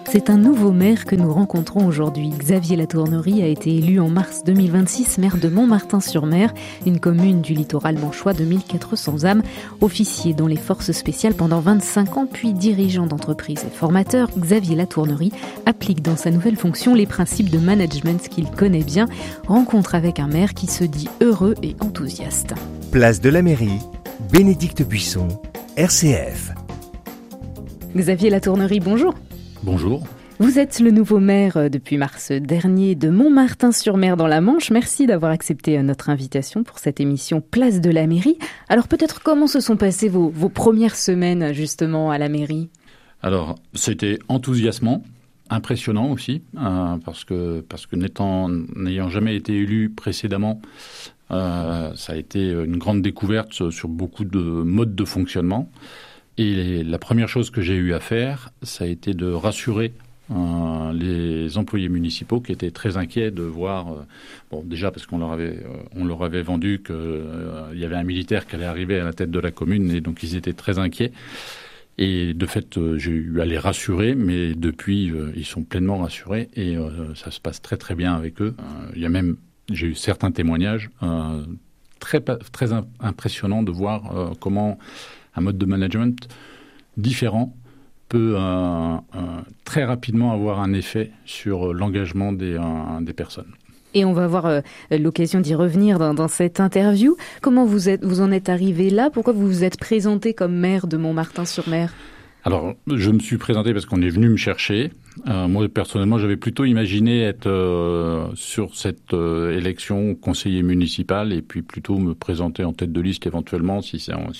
C'est un nouveau maire que nous rencontrons aujourd'hui. Xavier Latournerie a été élu en mars 2026 maire de Montmartin-sur-Mer, une commune du littoral manchois de 1400 âmes. Officier dans les forces spéciales pendant 25 ans, puis dirigeant d'entreprise et formateur, Xavier Latournerie applique dans sa nouvelle fonction les principes de management qu'il connaît bien. Rencontre avec un maire qui se dit heureux et enthousiaste. Place de la Mairie, Bénédicte Buisson, RCF. Xavier Latournerie, bonjour. Bonjour. Vous êtes le nouveau maire depuis mars dernier de Montmartin-sur-Mer dans la Manche. Merci d'avoir accepté notre invitation pour cette émission Place de la Mairie. Alors peut-être comment se sont passées vos premières semaines justement à la mairie ? Alors c'était enthousiasmant, impressionnant aussi, parce que n'ayant jamais été élu précédemment, ça a été une grande découverte sur beaucoup de modes de fonctionnement. Et la première chose que j'ai eu à faire, ça a été de rassurer les employés municipaux qui étaient très inquiets de voir, déjà parce qu'on leur avait vendu qu'il y avait un militaire qui allait arriver à la tête de la commune et donc ils étaient très inquiets. Et de fait, j'ai eu à les rassurer, mais depuis, ils sont pleinement rassurés et ça se passe très très bien avec eux. J'ai eu certains témoignages très impressionnants de voir comment un mode de management différent peut très rapidement avoir un effet sur l'engagement des personnes. Et on va avoir l'occasion d'y revenir dans cette interview. Comment vous en êtes arrivé là ? Pourquoi vous vous êtes présenté comme maire de Montmartin-sur-Mer ? Alors, je me suis présenté parce qu'on est venu me chercher. Moi, personnellement, j'avais plutôt imaginé être sur cette élection conseiller municipal et puis plutôt me présenter en tête de liste éventuellement si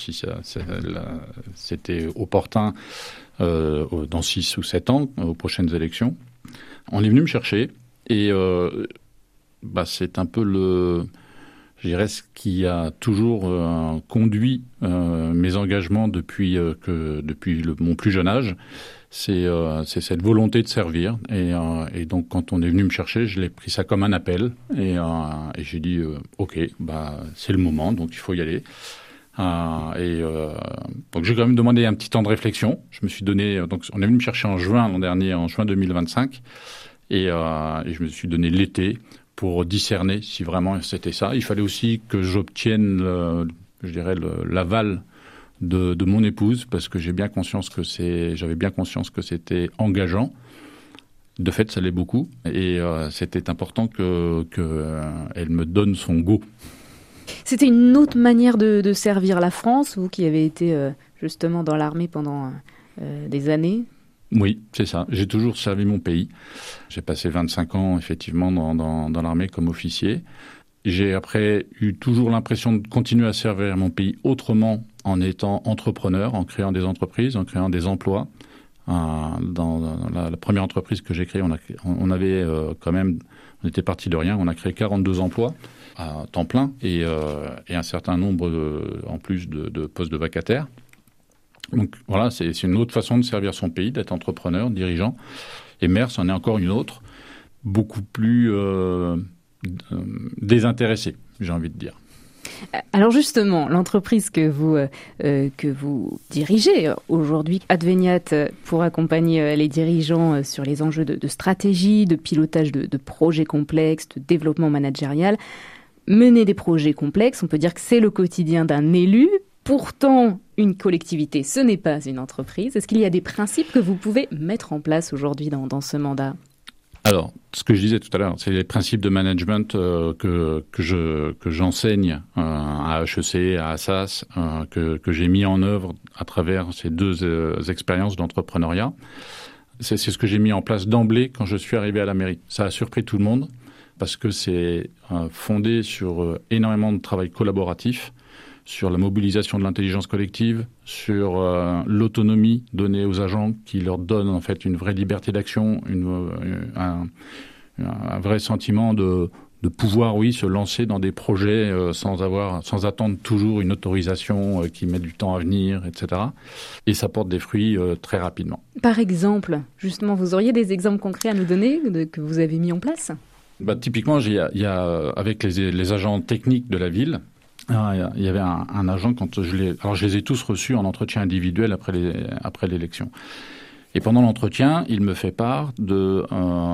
c'était opportun dans 6 ou 7 ans, aux prochaines élections. On est venu me chercher et c'est un peu ce qui a toujours conduit mes engagements depuis mon plus jeune âge. C'est cette volonté de servir. Et donc, quand on est venu me chercher, je l'ai pris ça comme un appel. Et j'ai dit, OK, c'est le moment, donc il faut y aller. Donc, j'ai quand même demandé un petit temps de réflexion. Je me suis donné... Donc, on est venu me chercher en juin l'an dernier, en juin 2025. Et je me suis donné l'été pour discerner si vraiment c'était ça. Il fallait aussi que j'obtienne, l'aval de mon épouse, parce que j'avais bien conscience que c'était engageant. De fait, ça l'est beaucoup. Et c'était important qu'elle me donne son go. C'était une autre manière de servir la France, vous qui avez été justement dans l'armée pendant des années. Oui, c'est ça. J'ai toujours servi mon pays. J'ai passé 25 ans, effectivement, dans l'armée comme officier. J'ai après eu toujours l'impression de continuer à servir mon pays autrement en étant entrepreneur, en créant des entreprises, en créant des emplois. Dans la première entreprise que j'ai créée, on avait on était parti de rien. On a créé 42 emplois à temps plein et un certain nombre en plus de postes de vacataires. Donc voilà, c'est une autre façon de servir son pays, d'être entrepreneur, dirigeant. Et maire, c'en est encore une autre, beaucoup plus désintéressée, j'ai envie de dire. Alors justement, l'entreprise que vous dirigez aujourd'hui, Adveniat, pour accompagner les dirigeants sur les enjeux de stratégie, de pilotage de projets complexes, de développement managérial, mener des projets complexes, on peut dire que c'est le quotidien d'un élu. Pourtant, une collectivité, ce n'est pas une entreprise. Est-ce qu'il y a des principes que vous pouvez mettre en place aujourd'hui dans ce mandat ? Alors, ce que je disais tout à l'heure, c'est les principes de management que j'enseigne à HEC, à Assas, que j'ai mis en œuvre à travers ces 2 expériences d'entrepreneuriat. C'est ce que j'ai mis en place d'emblée quand je suis arrivé à la mairie. Ça a surpris tout le monde parce que c'est fondé sur énormément de travail collaboratif, sur la mobilisation de l'intelligence collective, sur l'autonomie donnée aux agents qui leur donne en fait une vraie liberté d'action, un vrai sentiment de pouvoir, se lancer dans des projets sans attendre toujours une autorisation qui met du temps à venir, etc. Et ça porte des fruits très rapidement. Par exemple, justement, vous auriez des exemples concrets à nous donner que vous avez mis en place ? Typiquement, il y a avec les agents techniques de la ville. Il y avait un agent, je les ai tous reçus en entretien individuel après l'élection. Et pendant l'entretien, il me fait part de